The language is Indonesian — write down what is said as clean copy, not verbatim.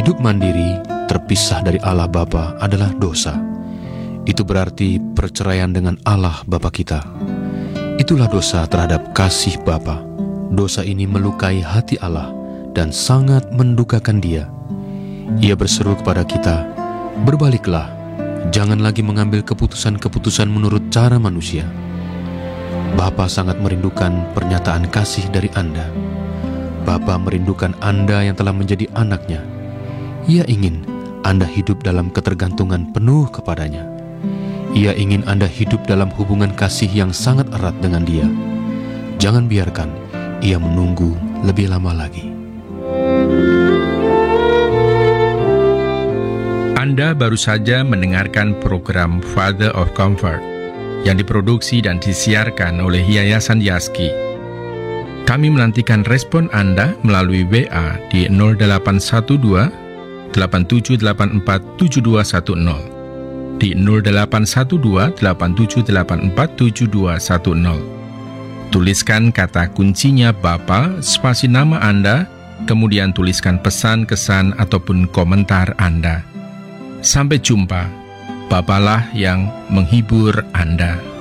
Hidup mandiri, terpisah dari Allah Bapa adalah dosa. Itu berarti perceraian dengan Allah Bapa kita. Itulah dosa terhadap kasih Bapa. Dosa ini melukai hati Allah dan sangat mendukakan Dia. Ia berseru kepada kita, "Berbaliklah, jangan lagi mengambil keputusan-keputusan menurut cara manusia." Bapa sangat merindukan pernyataan kasih dari Anda. Bapa merindukan Anda yang telah menjadi anaknya. Ia ingin Anda hidup dalam ketergantungan penuh kepadanya. Ia ingin Anda hidup dalam hubungan kasih yang sangat erat dengan Dia. Jangan biarkan Ia menunggu lebih lama lagi. Anda baru saja mendengarkan program Father of Comfort yang diproduksi dan disiarkan oleh Yayasan Yaski. Kami menantikan respon Anda melalui WA di 0812 8784 7210, di 0812 8784 7210. Tuliskan kata kuncinya Bapa, spasi nama Anda, kemudian tuliskan pesan, kesan, ataupun komentar Anda. Sampai jumpa. Bapalah yang menghibur Anda.